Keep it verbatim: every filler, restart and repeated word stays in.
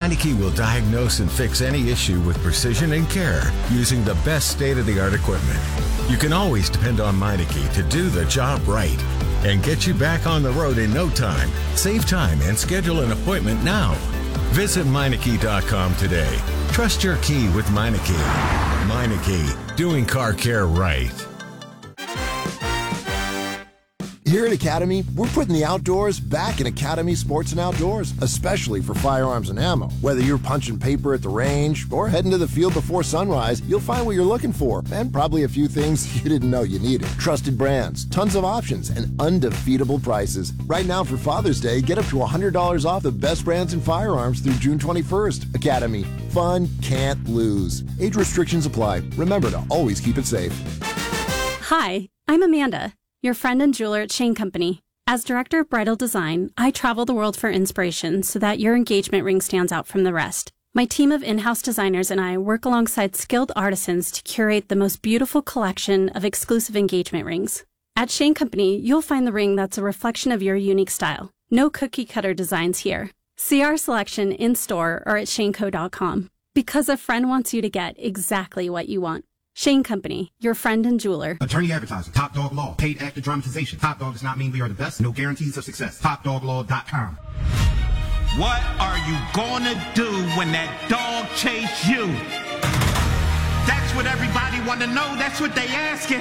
Meineke will diagnose and fix any issue with precision and care using the best state-of-the-art equipment. You can always depend on Meineke to do the job right and get you back on the road in no time. Save time and schedule an appointment now. Visit Meineke dot com today. Trust your key with Meineke. Meineke, doing car care right. Here at Academy, we're putting the outdoors back in Academy Sports and Outdoors, especially for firearms and ammo. Whether you're punching paper at the range or heading to the field before sunrise, you'll find what you're looking for, and probably a few things you didn't know you needed. Trusted brands, tons of options, and undefeatable prices. Right now for Father's Day, get up to one hundred dollars off the best brands in firearms through June twenty-first. Academy, fun can't lose. Age restrictions apply. Remember to always keep it safe. Hi, I'm Amanda, your friend and jeweler at Shane Company. As director of bridal design, I travel the world for inspiration so that your engagement ring stands out from the rest. My team of in-house designers and I work alongside skilled artisans to curate the most beautiful collection of exclusive engagement rings. At Shane Company, you'll find the ring that's a reflection of your unique style. No cookie-cutter designs here. See our selection in-store or at shane co dot com. Because a friend wants you to get exactly what you want. Shane Company, your friend and jeweler. Attorney advertising, Top Dog Law, paid actor dramatization. Top Dog does not mean we are the best. No guarantees of success. top dog law dot com. What are you gonna do when that dog chase you? That's what everybody wanna know. That's what they asking.